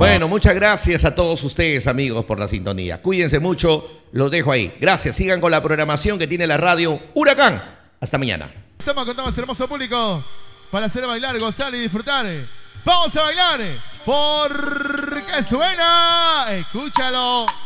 Bueno, muchas gracias a todos ustedes, amigos, por la sintonía. Cuídense mucho, los dejo ahí. Gracias, sigan con la programación que tiene la radio Huracán. Hasta mañana. Estamos con más hermoso público para hacer bailar, gozar y disfrutar. ¡Vamos a bailar! Porque suena. Escúchalo.